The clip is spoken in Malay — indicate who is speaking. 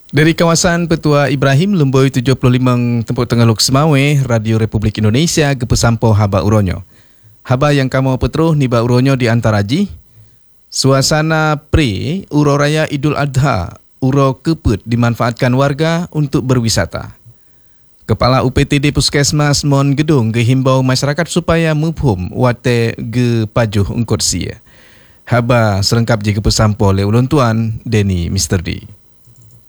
Speaker 1: Dari kawasan Petua Ibrahim, Lumboi 75 Tempuk Tengah Lok Semawe, Radio Republik Indonesia ke pesampo haba uronyo. Haba yang kamu petruh niba uronyo di antaraji. Suasana pre Uro Raya Idul Adha, Uro Keput dimanfaatkan warga untuk berwisata. Kepala UPTD Puskesmas Mon Gedung gehimbau masyarakat supaya mufhum wate ge pajuh ungkot sia. Haba selengkap jika pesampo le ulun tuan Denny Mr. D.